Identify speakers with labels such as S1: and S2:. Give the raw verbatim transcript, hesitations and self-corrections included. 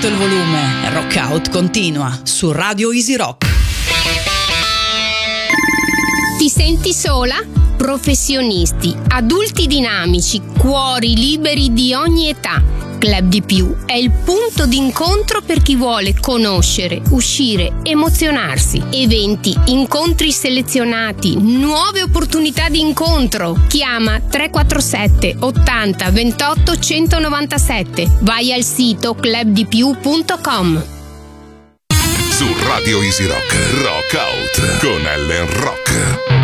S1: alto il volume. Rock Out continua su Radio Easy Rock.
S2: Ti senti sola? Professionisti, adulti dinamici, cuori liberi di ogni età. Club di Più è il punto d'incontro per chi vuole conoscere, uscire, emozionarsi. Eventi, incontri selezionati, nuove opportunità di incontro. Chiama tre quattro sette ottanta ventotto centonovantasette. Vai al sito club di più punto com.
S3: Su Radio Easy Rock, Rock Out con Ellen Rock.